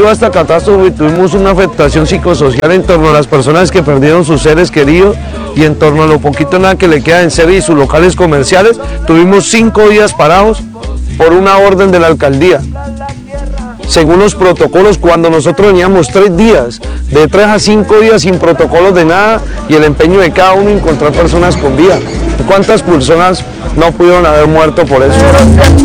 debido a esta catástrofe tuvimos una afectación psicosocial en torno a las personas que perdieron sus seres queridos y en torno a lo poquito nada que le queda en serie y sus locales comerciales. Tuvimos 5 días parados por una orden de la alcaldía. Según los protocolos, cuando nosotros veníamos 3 días, de 3 a 5 días sin protocolos de nada y el empeño de cada uno encontrar personas con vida. ¿Cuántas personas no pudieron haber muerto por eso?